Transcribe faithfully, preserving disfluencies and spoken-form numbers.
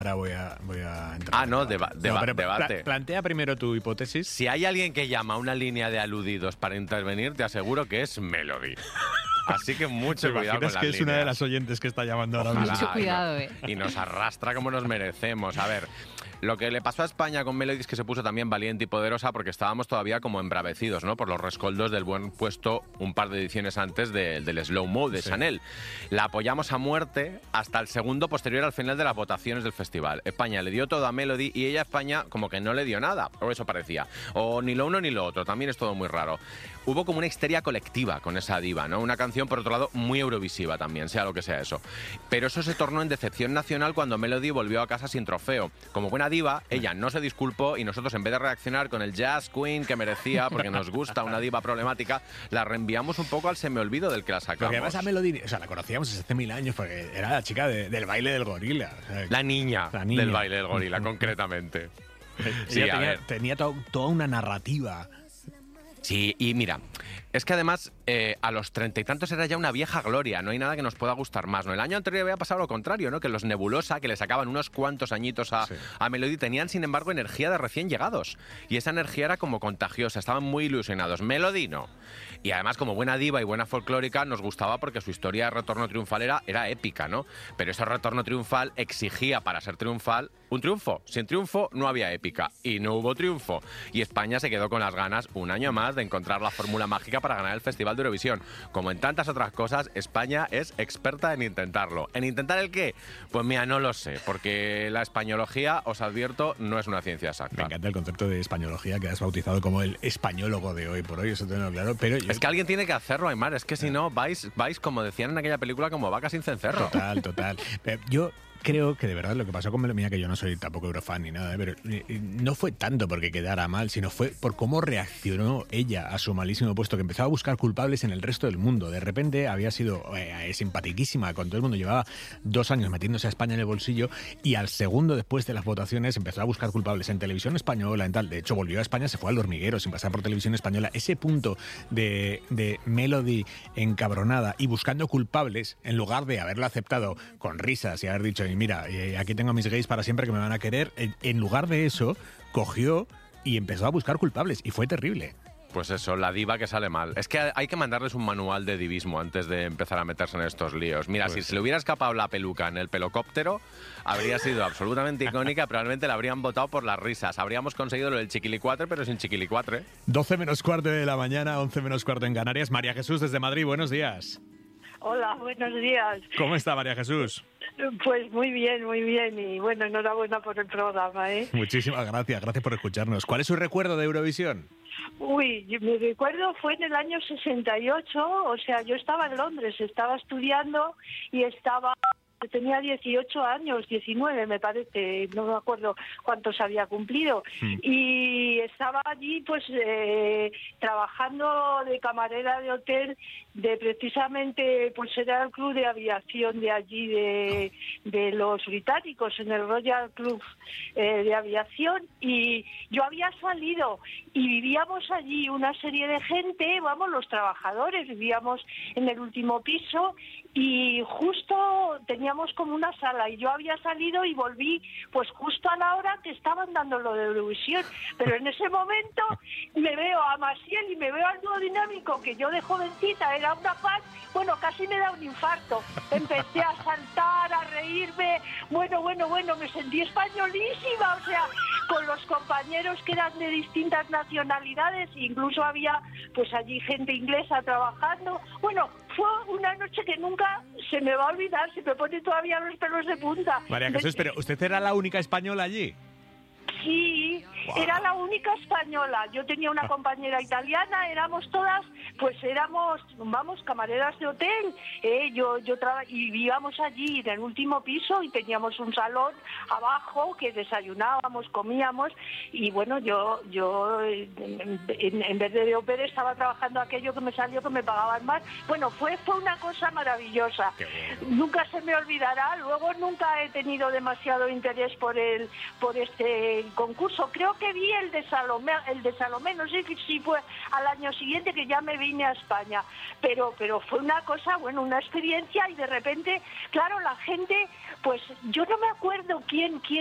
Ahora voy a, voy a entrar. Ah, no, deba, deba, no pero debate. Pla plantea primero tu hipótesis. Si hay alguien que llama a una línea de aludidos para intervenir, te aseguro que es Melody. Así que mucho cuidado con las que es líneas. una de las oyentes que está llamando ahora Ojalá, mismo. Mucho cuidado, eh. Y nos arrastra como nos merecemos. A ver, lo que le pasó a España con Melody es que se puso también valiente y poderosa porque estábamos todavía como embravecidos, ¿no? Por los rescoldos del buen puesto un par de ediciones antes de, del Slow Mo de sí. Chanel. La apoyamos a muerte hasta el segundo posterior al final de las votaciones del festival. España le dio todo a Melody y ella a España como que no le dio nada, o eso parecía. O ni lo uno ni lo otro, también es todo muy raro. Hubo como una histeria colectiva con esa diva, ¿no? Una canción, por otro lado, muy eurovisiva también, sea lo que sea eso. Pero eso se tornó en decepción nacional cuando Melody volvió a casa sin trofeo. Como buena diva, ella no se disculpó y nosotros, en vez de reaccionar con el jazz queen que merecía, porque nos gusta una diva problemática, la reenviamos un poco al semeolvido del que la sacamos. Porque además a Melody, o sea, la conocíamos hace mil años porque era la chica de, del baile del gorila. O sea, la, niña la niña del baile del gorila, concretamente. Sí, ella tenía, tenía to toda una narrativa. Sí, y mira, es que además eh, a los treinta y tantos era ya una vieja gloria, no hay nada que nos pueda gustar más, ¿no? El año anterior había pasado lo contrario, ¿no? Que los Nebulosa, que le sacaban unos cuantos añitos a, sí. a Melody, tenían sin embargo energía de recién llegados. Y esa energía era como contagiosa, estaban muy ilusionados. Melody no. Y además, como buena diva y buena folclórica, nos gustaba porque su historia de retorno triunfal era, era épica, ¿no? Pero ese retorno triunfal exigía, para ser triunfal, un triunfo. Sin triunfo no había épica. Y no hubo triunfo. Y España se quedó con las ganas un año más de encontrar la fórmula mágica para ganar el Festival de Eurovisión. Como en tantas otras cosas, España es experta en intentarlo. ¿En intentar el qué? Pues mira, no lo sé, porque la españología, os advierto, no es una ciencia exacta. Me encanta el concepto de españología que has bautizado como el españólogo de hoy por hoy, eso tengo claro, pero yo... Es que alguien tiene que hacerlo, Aymar, es que si no, vais, vais, como decían en aquella película, como vacas sin cencerro. Total, total. Pero yo... creo que de verdad lo que pasó con Melody, mira que yo no soy tampoco eurofan ni nada, ¿eh? Pero no fue tanto porque quedara mal, sino fue por cómo reaccionó ella a su malísimo puesto, que empezaba a buscar culpables en el resto del mundo. De repente había sido eh, simpatiquísima con todo el mundo, llevaba dos años metiéndose a España en el bolsillo y al segundo después de las votaciones empezó a buscar culpables en televisión española, en tal. De hecho, volvió a España, se fue al hormiguero sin pasar por televisión española. Ese punto de, de Melody encabronada y buscando culpables, en lugar de haberlo aceptado con risas y haber dicho, mira, aquí tengo a mis gays para siempre que me van a querer, en lugar de eso, cogió y empezó a buscar culpables y fue terrible. Pues eso, la diva que sale mal. Es que hay que mandarles un manual de divismo antes de empezar a meterse en estos líos. Mira, pues si sí. se le hubiera escapado la peluca en el pelocóptero, habría sido absolutamente icónica, probablemente la habrían votado por las risas. Habríamos conseguido lo del chiquilicuatre, pero sin chiquilicuatre. doce menos cuarto de la mañana, once menos cuarto en Canarias. María Jesús desde Madrid, buenos días. Hola, buenos días. ¿Cómo está María Jesús? Pues muy bien, muy bien. Y bueno, enhorabuena por el programa, ¿eh? Muchísimas gracias, gracias por escucharnos. ¿Cuál es su recuerdo de Eurovisión? Uy, mi recuerdo fue en el año sesenta y ocho, o sea, yo estaba en Londres, estaba estudiando y estaba... Tenía dieciocho años, diecinueve me parece, no me acuerdo cuántos había cumplido. Mm. Y estaba allí pues eh, trabajando de camarera de hotel, de precisamente, pues era el club de aviación de allí, de, de los británicos, en el Royal Club eh, de Aviación. Y yo había salido y vivíamos allí una serie de gente, vamos, los trabajadores, vivíamos en el último piso y justo teníamos como una sala y yo había salido y volví pues justo a la hora que estaban dando lo de Eurovisión, pero en ese momento me veo a Maciel y me veo al dúo dinámico que yo de jovencita era una paz, bueno, casi me da un infarto, empecé a saltar, a reírme, bueno, bueno, bueno, me sentí españolísima, o sea, con los compañeros que eran de distintas nacionalidades, incluso había pues allí gente inglesa trabajando, bueno, fue una noche que nunca se me va a olvidar, se me pone todavía los pelos de punta. María Jesús, pero ¿usted era la única española allí? Sí, wow. Era la única española. Yo tenía una compañera italiana, éramos todas, pues éramos, vamos, camareras de hotel. Eh, yo, yo traba y vivíamos allí en el último piso y teníamos un salón abajo que desayunábamos, comíamos y bueno, yo, yo en, en, en vez de ópera estaba trabajando aquello que me salió que me pagaban más. Bueno, fue, fue una cosa maravillosa. Bueno. Nunca se me olvidará. Luego nunca he tenido demasiado interés por el, por este concurso, creo que vi el de Salomé, el de Salomé, no sé si fue al año siguiente que ya me vine a España, pero, pero fue una cosa, bueno, una experiencia y de repente, claro, la gente, pues yo no me acuerdo quién, quién